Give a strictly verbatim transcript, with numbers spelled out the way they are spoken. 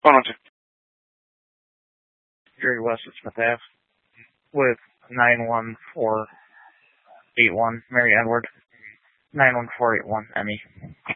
Phone on two. Gary West at Smith Ave with nine one four eight one, Mary Edward. nine one four eight one, Emmy.